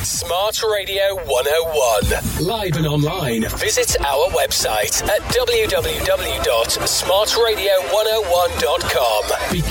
Smart Radio 101. Live and online. Visit our website at www.smartradio101.com.